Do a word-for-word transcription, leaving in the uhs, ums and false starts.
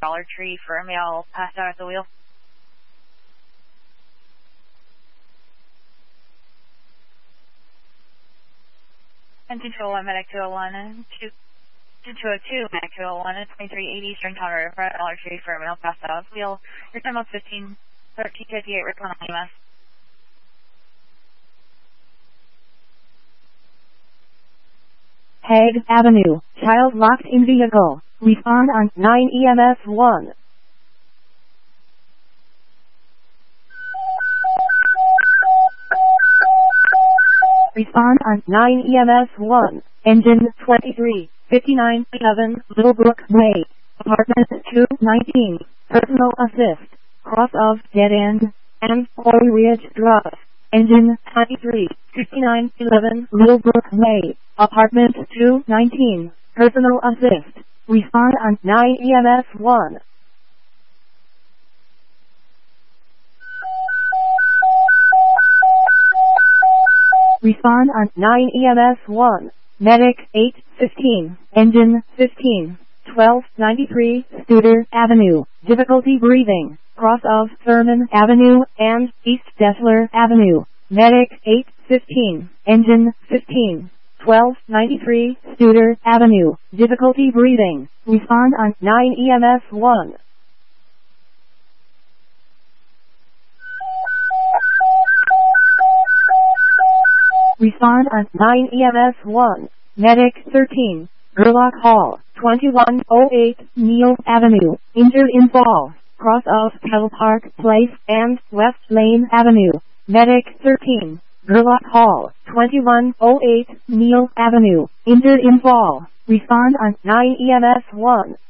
Dollar Tree for a male passed out at the wheel. And two two oh one, medic two oh one, and two two oh two, medic two oh one, and twenty-three eighty Eastern Tower for a Dollar Tree for a male passed out at the wheel. Your time up fifteen thirteen fifty-eight, Rickland on E M S. Hague Avenue, child locked in vehicle. Respond on nine E M S one. Respond on nine E M S one. Engine twenty-three fifty-nine seven Littlebrook Way. Apartment two nineteen. Personal assist. Cross of Dead End and Quarry Ridge Drive. Engine twenty-three fifty-nine eleven Littlebrook Way. Apartment two nineteen. Personal assist. Respond on nine E M S one. Respond on nine E M S one. Medic eight fifteen. Engine fifteen. twelve ninety-three Studer Avenue. Difficulty breathing. Cross of Thurman Avenue and East Dessler Avenue. Medic eight fifteen. Engine fifteen. twelve ninety-three Studer Avenue. Difficulty breathing. Respond on nine E M S one. Respond on nine E M S one. Medic thirteen. Gerlach Hall, twenty-one oh eight Neal Avenue. Injured in fall. Cross of Kettle Park Place and West Lane Avenue. Medic thirteen. Gerlach Hall, twenty-one oh eight Neal Avenue. Injured in fall. Respond on nine E M S one.